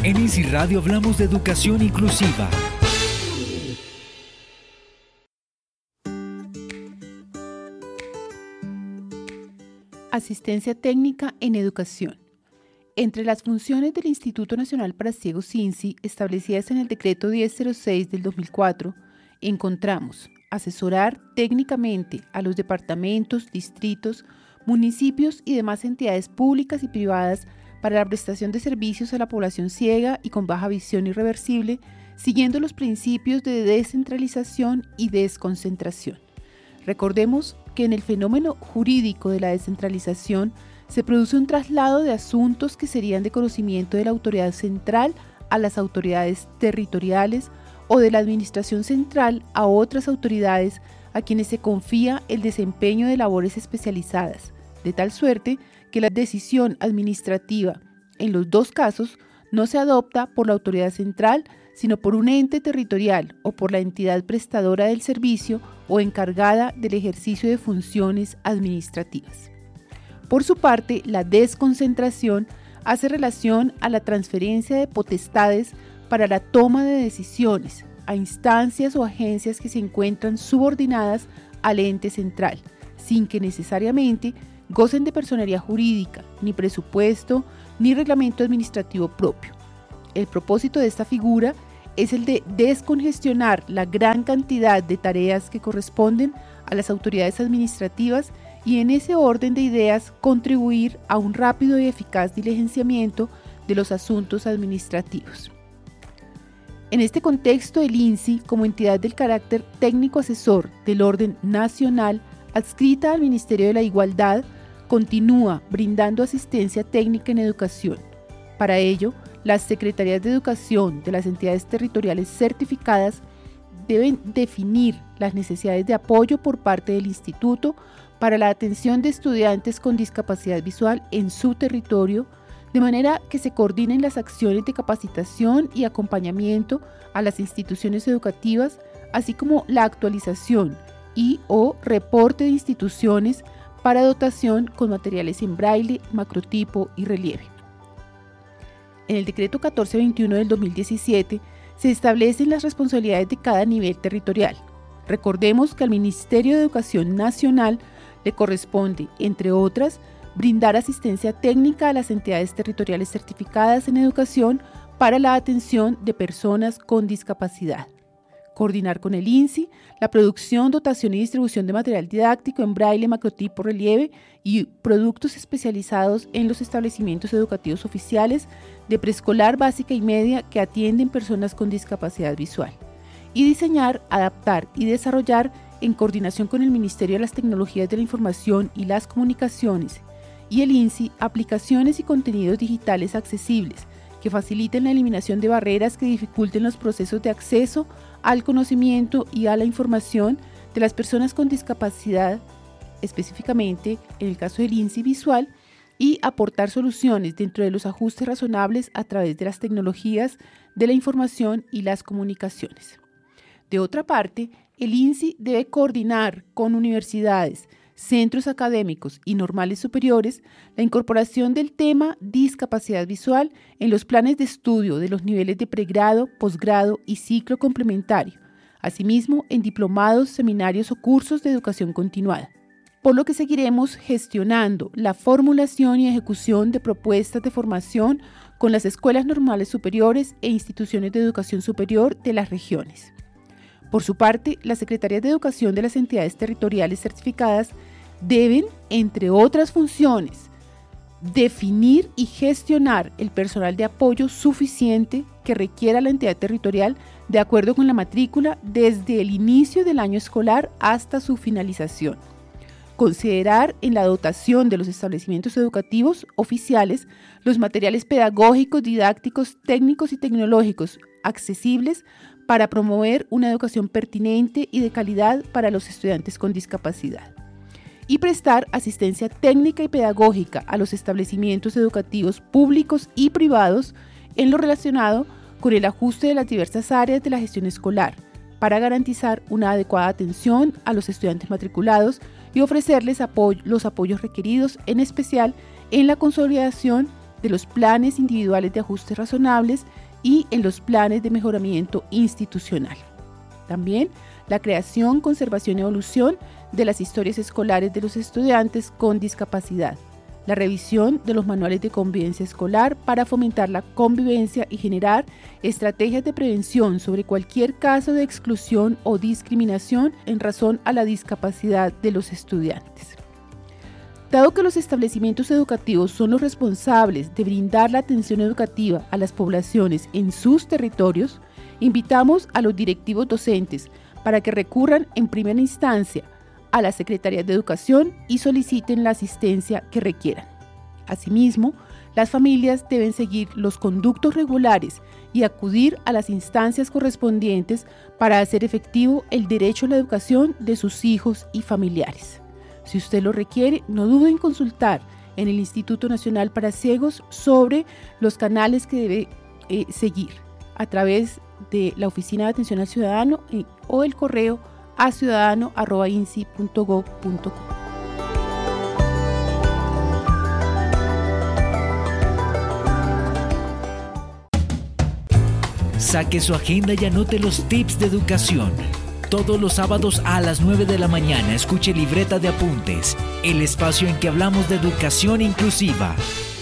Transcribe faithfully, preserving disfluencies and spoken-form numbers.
En INSI Radio hablamos de educación inclusiva. Asistencia técnica en educación. Entre las funciones del Instituto Nacional para Ciegos INSI, establecidas en el Decreto diez cero seis del dos mil cuatro, encontramos asesorar técnicamente a los departamentos, distritos, municipios y demás entidades públicas y privadas para la prestación de servicios a la población ciega y con baja visión irreversible, siguiendo los principios de descentralización y desconcentración. Recordemos que en el fenómeno jurídico de la descentralización se produce un traslado de asuntos que serían de conocimiento de la autoridad central a las autoridades territoriales o de la administración central a otras autoridades a quienes se confía el desempeño de labores especializadas, de tal suerte que la decisión administrativa en los dos casos no se adopta por la autoridad central, sino por un ente territorial o por la entidad prestadora del servicio o encargada del ejercicio de funciones administrativas. Por su parte, la desconcentración hace relación a la transferencia de potestades para la toma de decisiones a instancias o agencias que se encuentran subordinadas al ente central, sin que necesariamente gocen de personería jurídica, ni presupuesto, ni reglamento administrativo propio. El propósito de esta figura es el de descongestionar la gran cantidad de tareas que corresponden a las autoridades administrativas y en ese orden de ideas contribuir a un rápido y eficaz diligenciamiento de los asuntos administrativos. En este contexto, el INSI, como entidad del carácter técnico asesor del orden nacional, adscrita al Ministerio de la Igualdad, continúa brindando asistencia técnica en educación. Para ello, las Secretarías de Educación de las entidades territoriales certificadas deben definir las necesidades de apoyo por parte del Instituto para la atención de estudiantes con discapacidad visual en su territorio, de manera que se coordinen las acciones de capacitación y acompañamiento a las instituciones educativas, así como la actualización y o reporte de instituciones para dotación con materiales en braille, macrotipo y relieve. En el Decreto catorce veintiuno del dos mil diecisiete se establecen las responsabilidades de cada nivel territorial. Recordemos que al Ministerio de Educación Nacional le corresponde, entre otras, brindar asistencia técnica a las entidades territoriales certificadas en educación para la atención de personas con discapacidad. Coordinar con el INSI la producción, dotación y distribución de material didáctico en braille, macrotipo, relieve y productos especializados en los establecimientos educativos oficiales de preescolar, básica y media que atienden personas con discapacidad visual. Y diseñar, adaptar y desarrollar en coordinación con el Ministerio de las Tecnologías de la Información y las Comunicaciones y el INSI aplicaciones y contenidos digitales accesibles que faciliten la eliminación de barreras que dificulten los procesos de acceso al conocimiento y a la información de las personas con discapacidad, específicamente en el caso del INSI visual, y aportar soluciones dentro de los ajustes razonables a través de las tecnologías de la información y las comunicaciones. De otra parte, el INSI debe coordinar con universidades, centros académicos y normales superiores la incorporación del tema discapacidad visual en los planes de estudio de los niveles de pregrado, posgrado y ciclo complementario, asimismo en diplomados, seminarios o cursos de educación continuada. Por lo que seguiremos gestionando la formulación y ejecución de propuestas de formación con las escuelas normales superiores e instituciones de educación superior de las regiones. Por su parte, las Secretarías de Educación de las entidades territoriales certificadas deben, entre otras funciones, definir y gestionar el personal de apoyo suficiente que requiera la entidad territorial de acuerdo con la matrícula desde el inicio del año escolar hasta su finalización. Considerar en la dotación de los establecimientos educativos oficiales los materiales pedagógicos, didácticos, técnicos y tecnológicos accesibles para promover una educación pertinente y de calidad para los estudiantes con discapacidad. Y prestar asistencia técnica y pedagógica a los establecimientos educativos públicos y privados en lo relacionado con el ajuste de las diversas áreas de la gestión escolar, para garantizar una adecuada atención a los estudiantes matriculados y ofrecerles apoyo, los apoyos requeridos, en especial en la consolidación de los planes individuales de ajustes razonables y en los planes de mejoramiento institucional. También la creación, conservación y evolución de las historias escolares de los estudiantes con discapacidad, la revisión de los manuales de convivencia escolar para fomentar la convivencia y generar estrategias de prevención sobre cualquier caso de exclusión o discriminación en razón a la discapacidad de los estudiantes. Dado que los establecimientos educativos son los responsables de brindar la atención educativa a las poblaciones en sus territorios, invitamos a los directivos docentes para que recurran en primera instancia a las Secretarías de Educación y soliciten la asistencia que requieran. Asimismo, las familias deben seguir los conductos regulares y acudir a las instancias correspondientes para hacer efectivo el derecho a la educación de sus hijos y familiares. Si usted lo requiere, no dude en consultar en el Instituto Nacional para Ciegos sobre los canales que debe eh, seguir a través de la Oficina de Atención al Ciudadano eh, o el correo a ciudadano arroba insi punto gob punto co. Saque su agenda y anote los tips de educación. Todos los sábados a las nueve de la mañana escuche Libreta de Apuntes, el espacio en que hablamos de educación inclusiva.